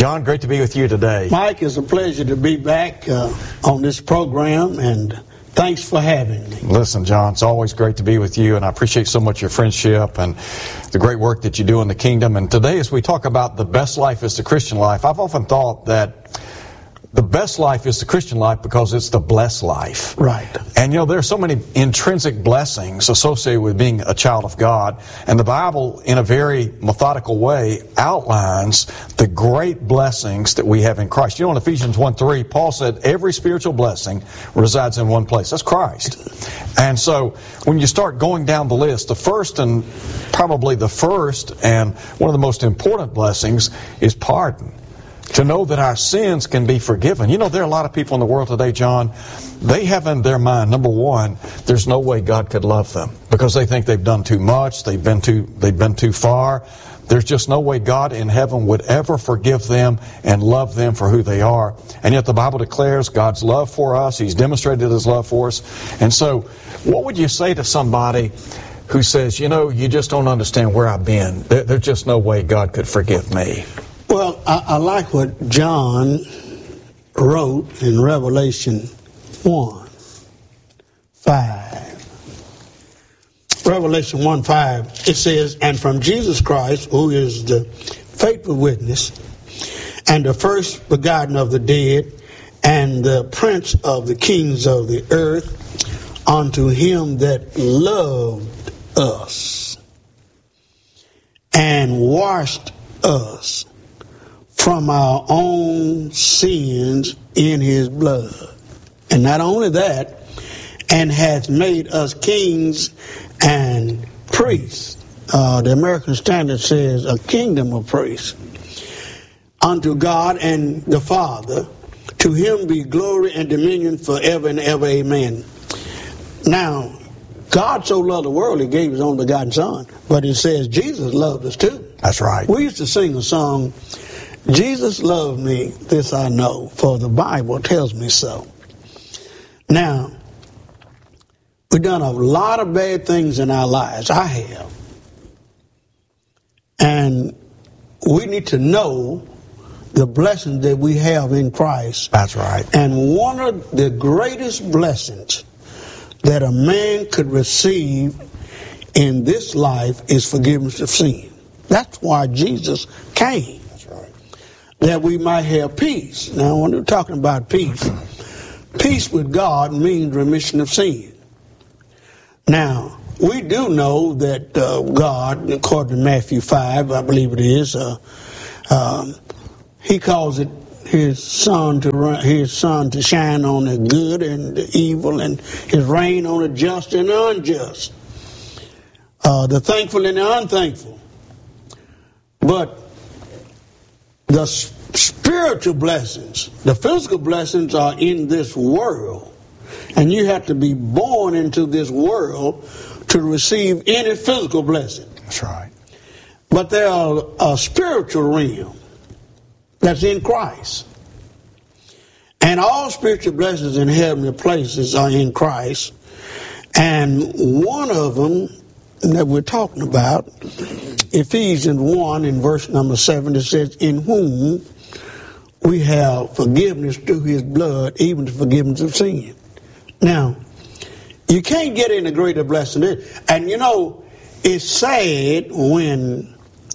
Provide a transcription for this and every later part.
John, great to be with you today. Mike, it's a pleasure to be back on this program, and thanks for having me. Listen, John, it's always great to be with you, and I appreciate so much your friendship and the great work that you do in the kingdom. And today, as we talk about the best life is the Christian life, I've often thought that the best life is the Christian life because it's the blessed life. Right. And there are so many intrinsic blessings associated with being a child of God. And the Bible, in a very methodical way, outlines the great blessings that we have in Christ. In Ephesians 1:3, Paul said every spiritual blessing resides in one place. That's Christ. And so when you start going down the list, the first and one of the most important blessings is pardon. To know that our sins can be forgiven. There are a lot of people in the world today, John, they have in their mind, number one, there's no way God could love them because they think they've done too much, they've been too far. There's just no way God in heaven would ever forgive them and love them for who they are. And yet the Bible declares God's love for us. He's demonstrated His love for us. And so what would you say to somebody who says, you just don't understand where I've been. There's just no way God could forgive me? Well, I like what John wrote in Revelation 1:5. Revelation 1:5, it says, "And from Jesus Christ, who is the faithful witness, and the first begotten of the dead, and the prince of the kings of the earth, unto him that loved us, and washed us from our own sins in his blood. And not only that, and hath made us kings and priests." The American Standard says a kingdom of priests. "Unto God and the Father, to him be glory and dominion forever and ever. Amen." Now, God so loved the world, He gave His only begotten Son. But it says Jesus loved us too. That's right. We used to sing a song, "Jesus loved me, this I know, for the Bible tells me so." Now, we've done a lot of bad things in our lives. I have. And we need to know the blessings that we have in Christ. That's right. And one of the greatest blessings that a man could receive in this life is forgiveness of sin. That's why Jesus came. That we might have peace. Now, when we're talking about peace, peace with God means remission of sin. Now, we do know that God, according to Matthew 5, I believe it is, He calls it His sun to shine on the good and the evil, and His rain on the just and the unjust, the thankful and the unthankful. But the spiritual blessings, the physical blessings are in this world. And you have to be born into this world to receive any physical blessing. That's right. But there are a spiritual realm that's in Christ. And all spiritual blessings in heavenly places are in Christ. And one of them that we're talking about, Ephesians 1 in verse number 7, it says, "In whom we have forgiveness through His blood, even the forgiveness of sin." Now, you can't get any greater blessing than this. And it's sad when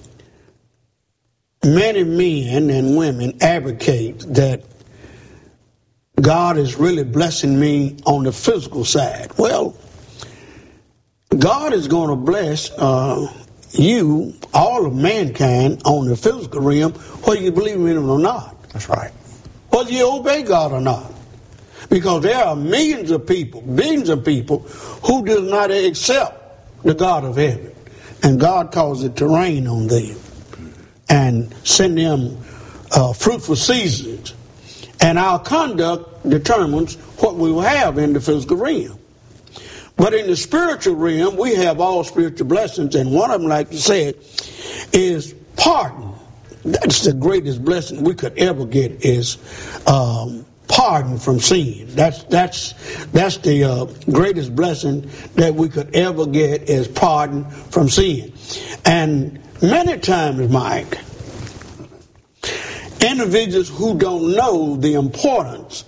many men and women advocate that God is really blessing me on the physical side. Well, God is going to bless you, all of mankind, on the physical realm, whether you believe in Him or not. That's right. Whether you obey God or not. Because there are millions of people, billions of people, who do not accept the God of heaven. And God causes it to rain on them and send them fruitful seasons. And our conduct determines what we will have in the physical realm. But in the spiritual realm, we have all spiritual blessings, and one of them, like you said, is pardon. That's the greatest blessing we could ever get, is pardon from sin. That's the greatest blessing that we could ever get, is pardon from sin. And many times, Mike, individuals who don't know the importance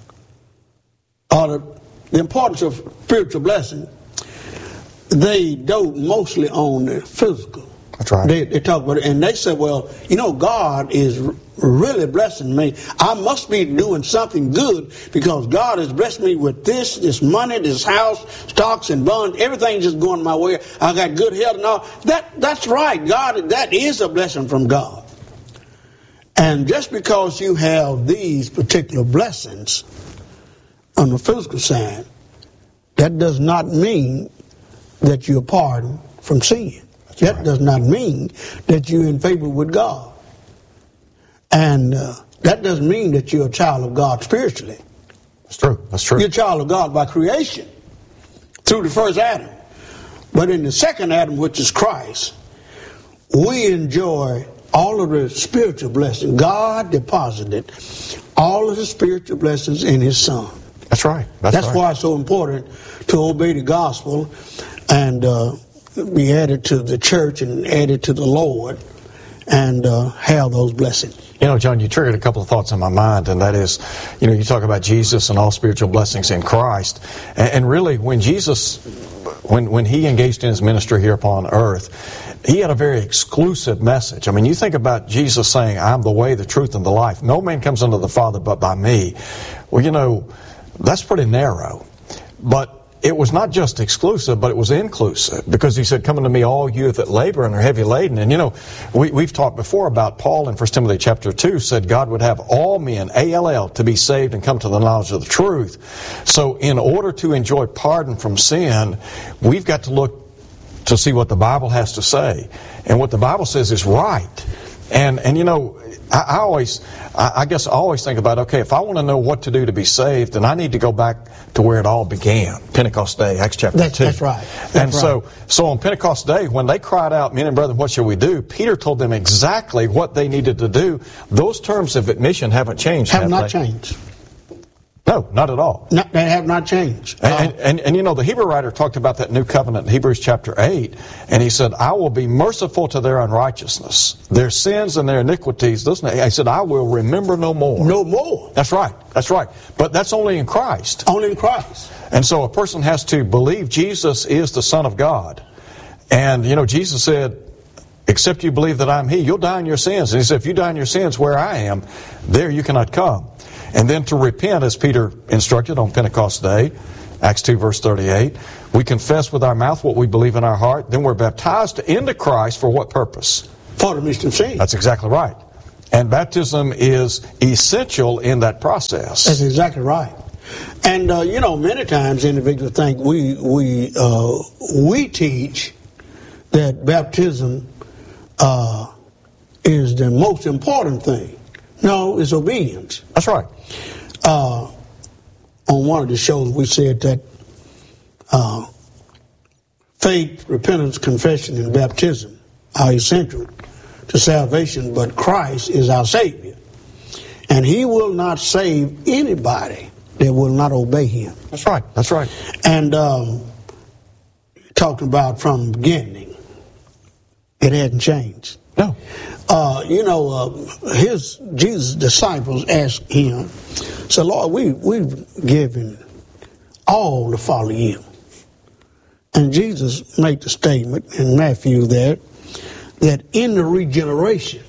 or the importance of spiritual blessing, they dote mostly on the physical. That's right. They talk about it, and they say, well, God is really blessing me. I must be doing something good because God has blessed me with this money, this house, stocks and bonds, everything's just going my way. I got good health and all. That's right. that is a blessing from God. And just because you have these particular blessings on the physical side, that does not mean that you're pardoned from sin. That does not mean that you're in favor with God. And that doesn't mean that you're a child of God spiritually. That's true. That's true. You're a child of God by creation through the first Adam. But in the second Adam, which is Christ, we enjoy all of the spiritual blessings. God deposited all of the spiritual blessings in His Son. That's right. That's why it's so important to obey the gospel and be added to the church and added to the Lord and have those blessings. John, you triggered a couple of thoughts in my mind, and that is, you talk about Jesus and all spiritual blessings in Christ. And really, when Jesus, when He engaged in His ministry here upon earth, He had a very exclusive message. I mean, you think about Jesus saying, I'm the way, the truth, and the life. No man comes unto the Father but by me. Well, that's pretty narrow. But it was not just exclusive, but it was inclusive, because He said, come unto me all you that labor and are heavy laden. And we've talked before about Paul in 1 Timothy chapter 2 said God would have all men, A-L-L, to be saved and come to the knowledge of the truth. So in order to enjoy pardon from sin, we've got to look to see what the Bible has to say. And what the Bible says is right. And I guess I always think about, okay, if I want to know what to do to be saved, then I need to go back to where it all began, Pentecost Day, Acts chapter 2. That's right. So on Pentecost Day, when they cried out, men and brethren, what shall we do? Peter told them exactly what they needed to do. Those terms of admission haven't changed, have not changed. No, not at all. No, they have not changed. And the Hebrew writer talked about that new covenant in Hebrews chapter 8, and he said, I will be merciful to their unrighteousness, their sins and their iniquities. He said, I will remember no more. No more. That's right. That's right. But that's only in Christ. Only in Christ. And so a person has to believe Jesus is the Son of God. And, Jesus said, except you believe that I'm He, you'll die in your sins. And He said, if you die in your sins where I am, there you cannot come. And then to repent, as Peter instructed on Pentecost Day, Acts 2 verse 38, we confess with our mouth what we believe in our heart, then we're baptized into Christ for what purpose? For the remission of sin. That's exactly right. And baptism is essential in that process. That's exactly right. And, many times individuals think we teach that baptism is the most important thing. No, it's obedience. That's right. On one of the shows, we said that faith, repentance, confession, and baptism are essential to salvation, but Christ is our Savior. And He will not save anybody that will not obey Him. That's right. That's right. And talking about from the beginning, it hadn't changed. No. Jesus' disciples asked Him, so Lord, we've given all to follow You. And Jesus made the statement in Matthew there that in the regeneration,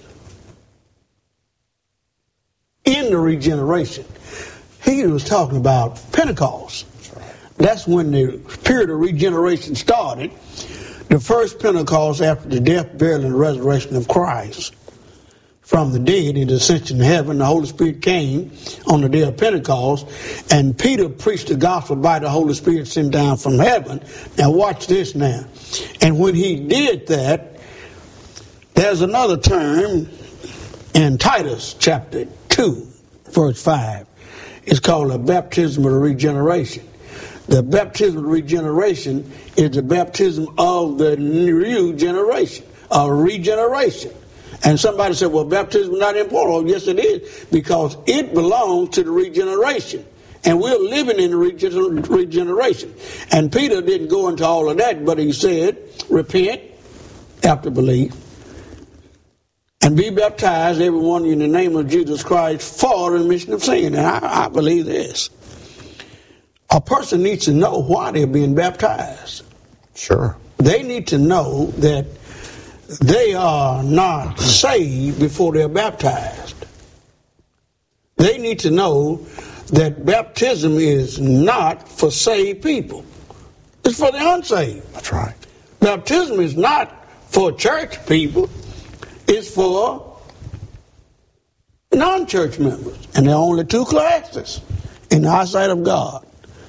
He was talking about Pentecost. That's when the period of regeneration started. The first Pentecost after the death, burial, and resurrection of Christ from the dead in the ascension to heaven, the Holy Spirit came on the day of Pentecost, and Peter preached the gospel by the Holy Spirit sent down from heaven. Now watch this now. And when he did that, there's another term in Titus chapter 2, verse 5. It's called a baptism of regeneration. The baptism of regeneration is the baptism of the new generation, a regeneration. And somebody said, well, baptism is not important. Oh, yes, it is, because it belongs to the regeneration. And we're living in the regeneration. And Peter didn't go into all of that, but he said, repent after belief. and be baptized, everyone, in the name of Jesus Christ for the remission of sin. And I believe this. A person needs to know why they're being baptized. Sure. They need to know that they are not saved before they're baptized. They need to know that baptism is not for saved people. It's for the unsaved. That's right. Baptism is not for church people. It's for non-church members. And there are only two classes in the eyesight of God: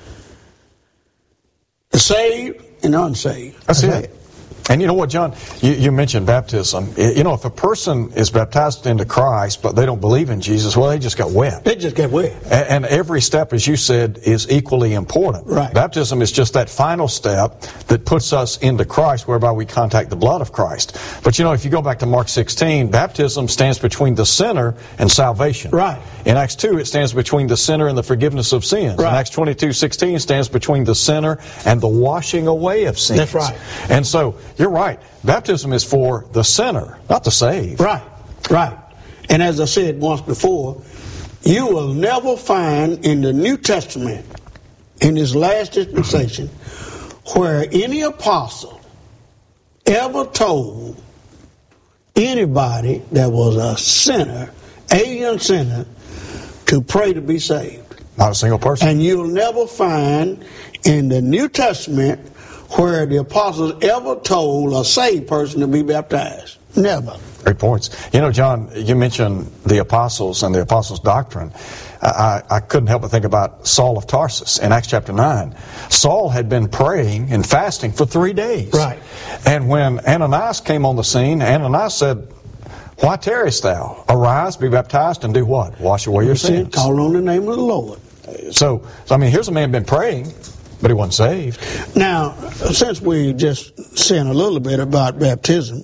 the saved and unsaved. That's it. And you know what, John? You mentioned baptism. You know, if a person is baptized into Christ, but they don't believe in Jesus, well, they just got wet. They just get wet. And every step, as you said, is equally important. Right. Baptism is just that final step that puts us into Christ, whereby we contact the blood of Christ. But you know, if you go back to Mark 16, baptism stands between the sinner and salvation. Right. In Acts 2, it stands between the sinner and the forgiveness of sins. Right. In Acts 22:16, stands between the sinner and the washing away of sins. That's right. And so, you're right. Baptism is for the sinner, not the saved. Right, right. And as I said once before, you will never find in the New Testament, in this last dispensation, where any apostle ever told anybody that was a sinner, alien sinner, to pray to be saved. Not a single person. And you'll never find in the New Testament where the apostles ever told a saved person to be baptized. Never. Great points. You know, John, you mentioned the apostles and the apostles' doctrine. I couldn't help but think about Saul of Tarsus in Acts chapter 9. Saul had been praying and fasting for 3 days. Right. And when Ananias came on the scene, Ananias said, "Why tarriest thou? Arise, be baptized, and do what? Wash away your sins." Call on the name of the Lord. So I mean, here's a man been praying, but he wasn't saved. Now, since we just saying a little bit about baptism,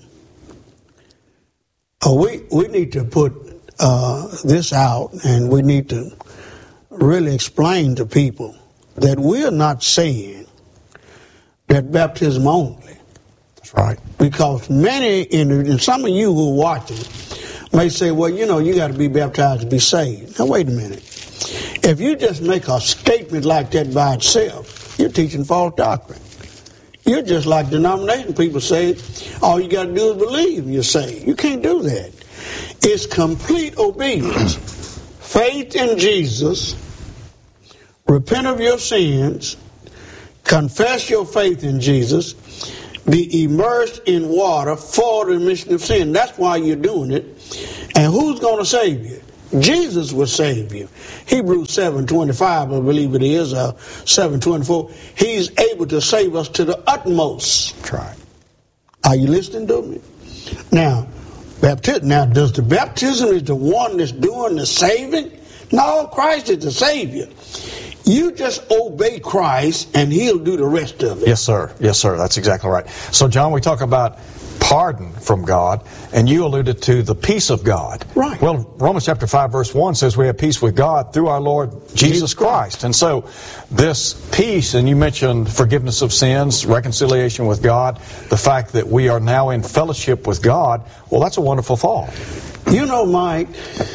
we need to put this out, and we need to really explain to people that we're not saying that baptism only. That's right. Because many, and some of you who are watching may say, well, you know, you got to be baptized to be saved. Now, wait a minute. If you just make a statement like that by itself, you're teaching false doctrine. You're just like denomination people say, all you got to do is believe and you're saved. You can't do that. It's complete obedience. Faith in Jesus, repent of your sins, confess your faith in Jesus, be immersed in water for the remission of sin. That's why you're doing it. And who's going to save you? Jesus will save you. Hebrews 7:25, I believe it is, 7:24. He's able to save us to the utmost. That's right. Are you listening to me? Now, does the baptism is the one that's doing the saving? No, Christ is the Savior. You just obey Christ and He'll do the rest of it. Yes, sir. Yes, sir. That's exactly right. So, John, we talk about pardon from God, and you alluded to the peace of God. Right. Well, Romans chapter 5, verse 1 says we have peace with God through our Lord Jesus Christ. And so this peace, and you mentioned forgiveness of sins, reconciliation with God, the fact that we are now in fellowship with God, well, that's a wonderful thought. You know, Mike,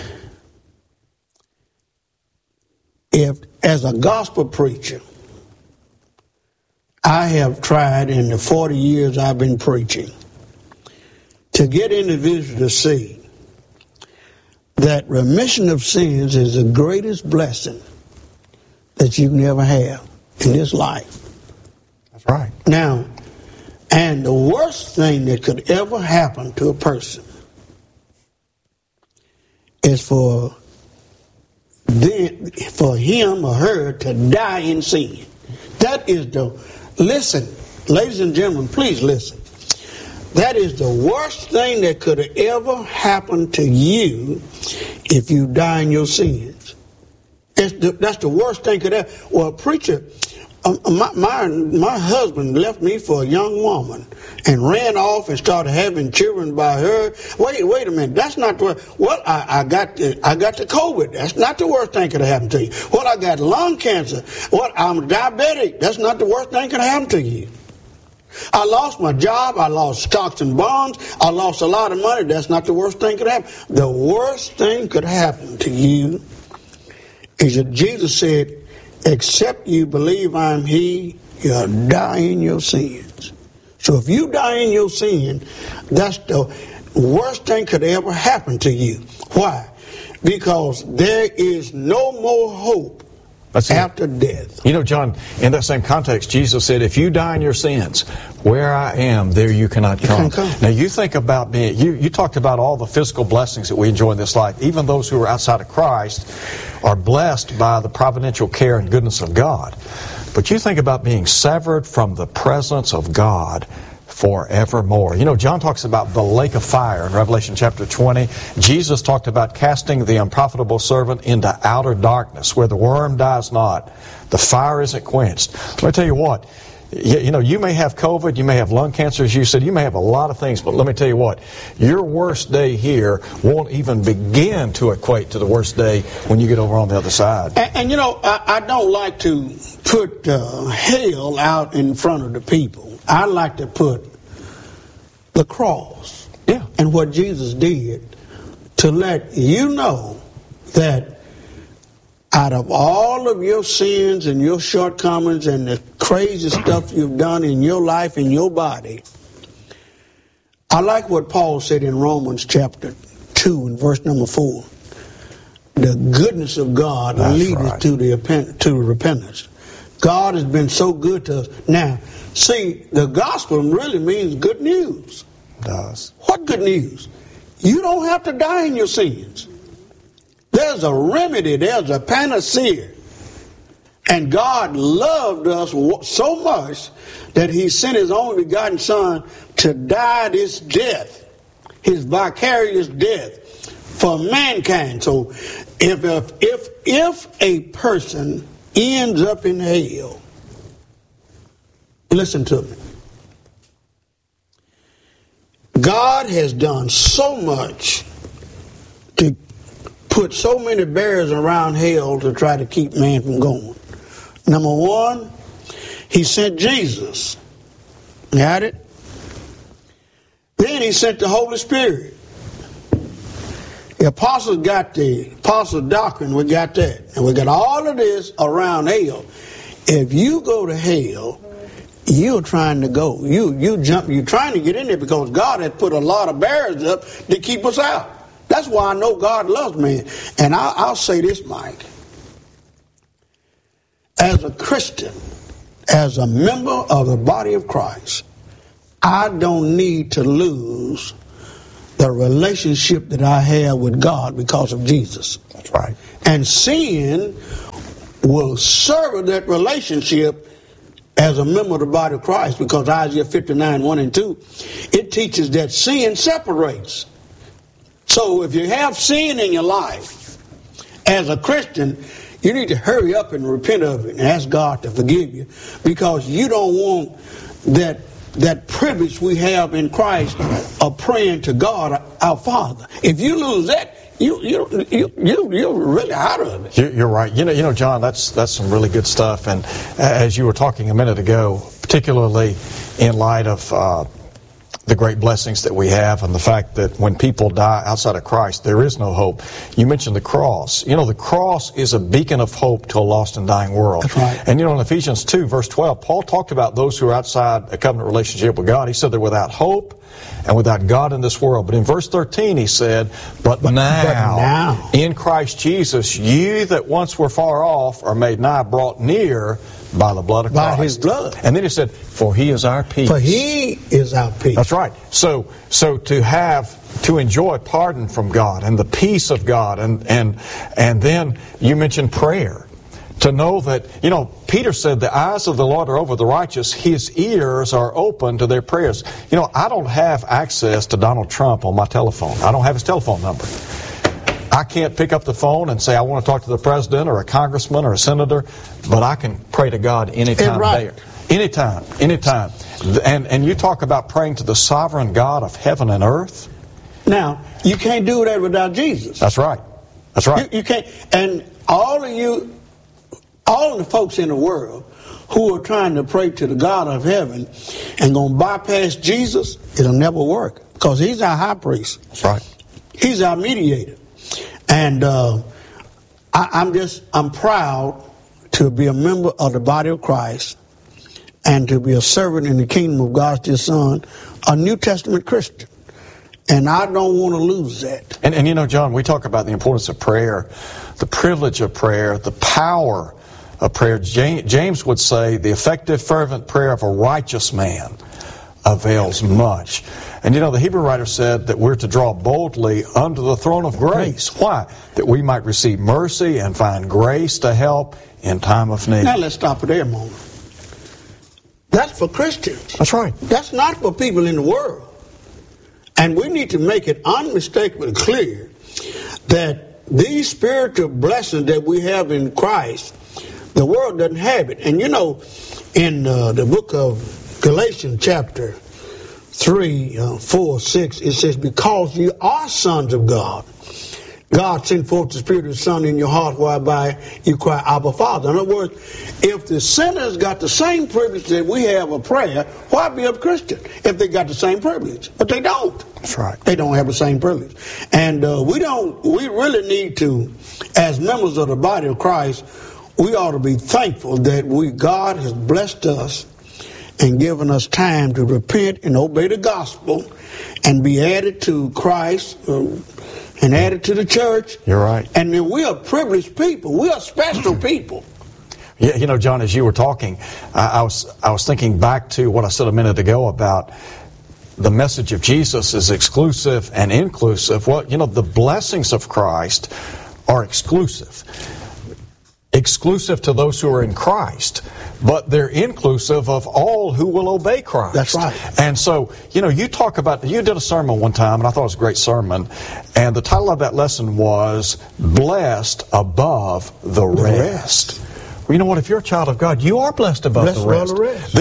if as a gospel preacher, I have tried in the 40 years I've been preaching to get individuals to see that remission of sins is the greatest blessing that you can ever have in this life. That's right. Now, and the worst thing that could ever happen to a person is for him or her to die in sin. That is listen, ladies and gentlemen, please listen. That is the worst thing that could have ever happened to you if you die in your sins. That's the worst thing could ever. Well, preacher, my husband left me for a young woman and ran off and started having children by her. Wait a minute. That's not the worst. Well, I got the COVID. That's not the worst thing could have happened to you. Well, I got lung cancer. Well, I'm diabetic. That's not the worst thing could have happened to you. I lost my job. I lost stocks and bonds. I lost a lot of money. That's not the worst thing could happen. The worst thing could happen to you is that Jesus said, except you believe I'm He, you'll die in your sins. So if you die in your sin, that's the worst thing could ever happen to you. Why? Because there is no more hope after death. You know, John, in that same context, Jesus said, if you die in your sins, where I am, there you cannot come. Now, you think about being, you talked about all the physical blessings that we enjoy in this life. Even those who are outside of Christ are blessed by the providential care and goodness of God. But you think about being severed from the presence of God forevermore. You know, John talks about the lake of fire in Revelation chapter 20. Jesus talked about casting the unprofitable servant into outer darkness where the worm dies not, the fire isn't quenched. Let me tell you what, you know, you may have COVID, you may have lung cancer, as you said, you may have a lot of things, but let me tell you what, your worst day here won't even begin to equate to the worst day when you get over on the other side. And you know, I don't like to put hell out in front of the people. I like to put the cross and what Jesus did to let you know that out of all of your sins and your shortcomings and the crazy stuff you've done in your life, in your body, I like what Paul said in Romans chapter 2 and verse number 4. The goodness of God leads to repentance. God has been so good to us. Now, see, the gospel really means good news. It does. What good news? You don't have to die in your sins. There's a remedy. There's a panacea. And God loved us so much that He sent His only begotten Son to die this death, His vicarious death for mankind. So if a person ends up in hell, listen to me. God has done so much to put so many barriers around hell to try to keep man from going. Number one, He sent Jesus. Got it? Then He sent the Holy Spirit. The apostles got the apostle doctrine, we got that. And we got all of this around hell. If you go to hell, you're trying to go. You're trying to get in there because God has put a lot of barriers up to keep us out. That's why I know God loves me. And I'll say this, Mike. As a Christian, as a member of the body of Christ, I don't need to lose the relationship that I have with God because of Jesus. That's right. And sin will serve that relationship as a member of the body of Christ, because Isaiah 59, 1 and 2, it teaches that sin separates. So if you have sin in your life, as a Christian, you need to hurry up and repent of it and ask God to forgive you, because you don't want that privilege we have in Christ of praying to God, our Father. If you lose that, you're really out of it. You're right. You know, John, that's some really good stuff. And as you were talking a minute ago, particularly in light of the great blessings that we have and the fact that when people die outside of Christ, there is no hope. You mentioned the cross. You know, the cross is a beacon of hope to a lost and dying world. That's right. And you know, in Ephesians 2, verse 12, Paul talked about those who are outside a covenant relationship with God. He said they're without hope and without God in this world. But in verse 13 he said, But now, in Christ Jesus, you that once were far off are made nigh, brought near by the blood of Christ. By His blood. And then he said, For He is our peace. For He is our peace. That's right. So to enjoy pardon from God and the peace of God, and then you mentioned prayer. To know that, you know, Peter said the eyes of the Lord are over the righteous, His ears are open to their prayers. You know, I don't have access to Donald Trump on my telephone. I don't have his telephone number. I can't pick up the phone and say I want to talk to the president or a congressman or a senator, but I can pray to God anytime right. Anytime. And you talk about praying to the sovereign God of heaven and earth. Now, you can't do that without Jesus. That's right. That's right. You can't. And all of the folks in the world who are trying to pray to the God of heaven and going to bypass Jesus, it'll never work, because he's our high priest. That's right. He's our mediator. And I'm proud to be a member of the body of Christ and to be a servant in the kingdom of God's dear Son, a New Testament Christian. And I don't want to lose that. And you know, John, we talk about the importance of prayer, the privilege of prayer, the power of prayer. James would say the effective, fervent prayer of a righteous man avails much. And you know, the Hebrew writer said that we're to draw boldly unto the throne of grace. Why? That we might receive mercy and find grace to help in time of need. Now let's stop there a moment. That's for Christians. That's right. That's not for people in the world. And we need to make it unmistakably clear that these spiritual blessings that we have in Christ, the world doesn't have it. And you know, in the book of Galatians chapter 3, 4, 6, it says, because you are sons of God, God sent forth the Spirit of the Son in your heart, whereby you cry, Abba, Father. In other words, if the sinners got the same privilege that we have of prayer, why be a Christian if they got the same privilege? But they don't. That's right. They don't have the same privilege. And we really need to, as members of the body of Christ, we ought to be thankful that God has blessed us and given us time to repent and obey the gospel and be added to Christ and added to the church. You're right. And then we are privileged people. We are special people. Yeah, you know, John, as you were talking, I was thinking back to what I said a minute ago about the message of Jesus is exclusive and inclusive. Well, you know, the blessings of Christ are exclusive. Exclusive to those who are in Christ, but they're inclusive of all who will obey Christ. That's right. And so, you know, you did a sermon one time, and I thought it was a great sermon, and the title of that lesson was Blessed Above the Rest. Well, you know what? If you're a child of God, you are blessed above the rest.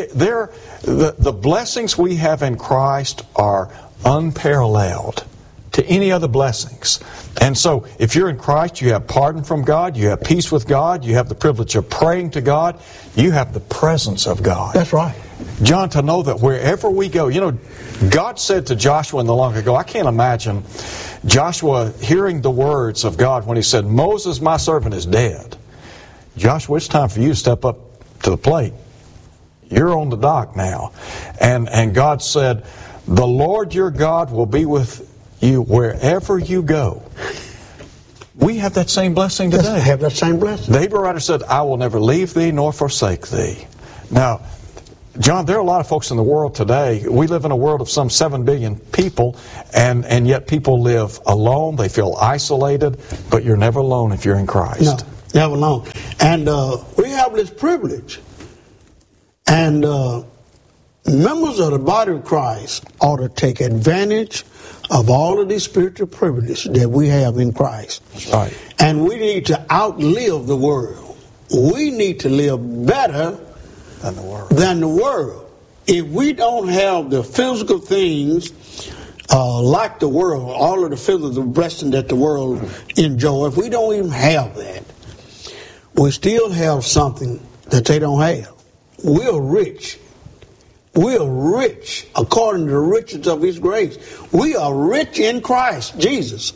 The blessings we have in Christ are unparalleled to any other blessings. And so, if you're in Christ, you have pardon from God, you have peace with God, you have the privilege of praying to God, you have the presence of God. That's right. John, to know that wherever we go, you know, God said to Joshua in the long ago, I can't imagine Joshua hearing the words of God when he said, Moses, my servant, is dead. Joshua, it's time for you to step up to the plate. You're on the dock now. And God said, the Lord your God will be with you wherever you go. We have that same blessing today. Yes, have that same blessing. The Hebrew writer said, I will never leave thee nor forsake thee. Now, John, there are a lot of folks in the world today. We live in a world of some 7 billion people, and yet people live alone. They feel isolated, but you're never alone if you're in Christ. No, never alone. And we have this privilege. And members of the body of Christ ought to take advantage of all of these spiritual privileges that we have in Christ. That's right. And we need to outlive the world. We need to live better than the world. If we don't have the physical things like the world, all of the physical blessings that the world enjoys, if we don't even have that, we still have something that they don't have. We're rich. We are rich according to the riches of His grace. We are rich in Christ Jesus.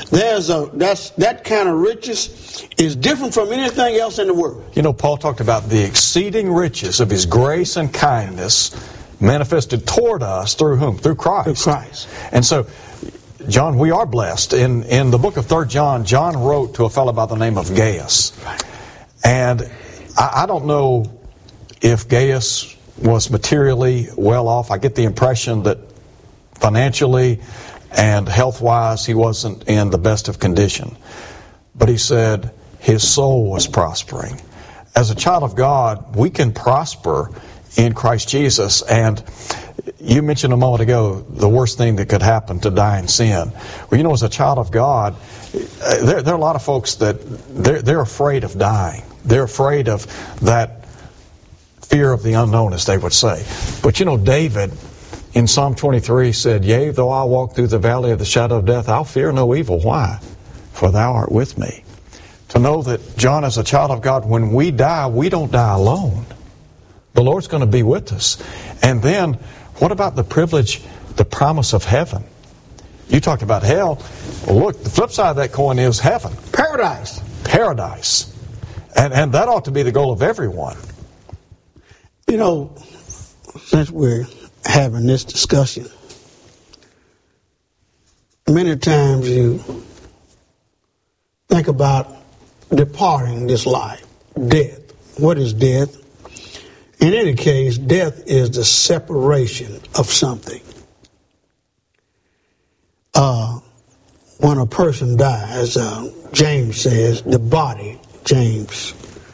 That kind of riches is different from anything else in the world. You know, Paul talked about the exceeding riches of His grace and kindness manifested toward us through whom? Through Christ. Through Christ. And so, John, we are blessed. In the book of 3 John, John wrote to a fellow by the name of Gaius. And I don't know if Gaius was materially well off. I get the impression that financially and health-wise he wasn't in the best of condition. But he said his soul was prospering. As a child of God, we can prosper in Christ Jesus. And you mentioned a moment ago the worst thing that could happen, to die in sin. Well, you know, as a child of God, there are a lot of folks that they're afraid of dying. They're afraid of that fear of the unknown, as they would say. But you know, David in Psalm 23 said, Yea, though I walk through the valley of the shadow of death, I'll fear no evil. Why? For thou art with me. To know that, John, as a child of God, when we die, we don't die alone. The Lord's going to be with us. And then, what about the privilege, the promise of heaven? You talked about hell. Well, look, the flip side of that coin is heaven. Paradise. Paradise. And that ought to be the goal of everyone. You know, since we're having this discussion, many times you think about departing this life, death. What is death? In any case, death is the separation of something. When a person dies, James says, the body, James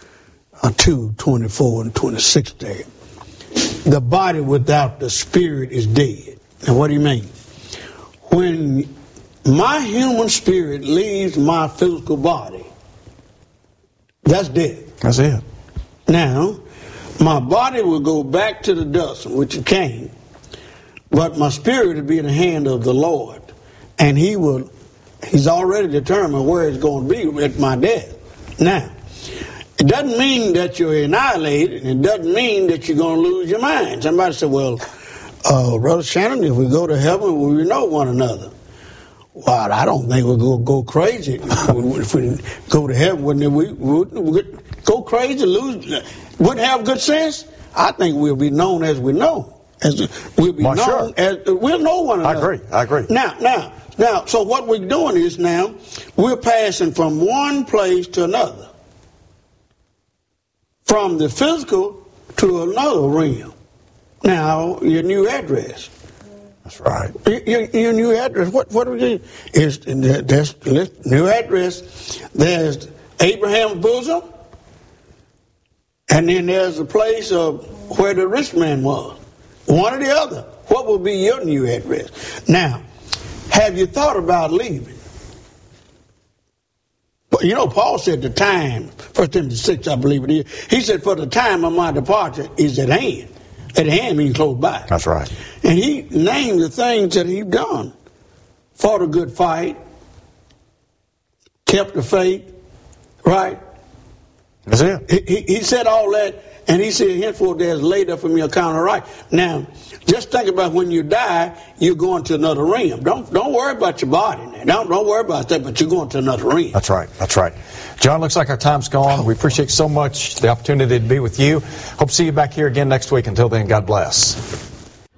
2:24 and 26 there, the body without the spirit is dead. Now what do you mean? When my human spirit leaves my physical body, that's death. That's it. Now, my body will go back to the dust from which it came, but my spirit will be in the hand of the Lord, and He's already determined where it's going to be at my death. Now, it doesn't mean that you're annihilated, and it doesn't mean that you're going to lose your mind. Somebody said, well, Brother Shannon, if we go to heaven, will we know one another? Well, I don't think we're going to go crazy. If we go to heaven, wouldn't we go crazy, wouldn't have good sense? I think we'll be known as we know. We'll know one another. I agree. Now, so what we're doing is now, we're passing from one place to another. From the physical to another realm. Now, your new address. That's right. Your new address. What are we doing? There's new address. There's Abraham's bosom. And then there's the place of where the rich man was. One or the other. What will be your new address? Now, have you thought about leaving? But you know, Paul said the time, 1 Timothy 6, I believe it is. He said, for the time of my departure is at hand. At hand means close by. That's right. And he named the things that he'd done. Fought a good fight. Kept the faith. Right? That's it. He said all that, and he said, henceforth there's laid up for me a account of right. Now, just think about when you die, you're going to another realm. Don't worry about your body now. Don't worry about that, but you're going to another realm. That's right. John, looks like our time's gone. We appreciate so much the opportunity to be with you. Hope to see you back here again next week. Until then, God bless.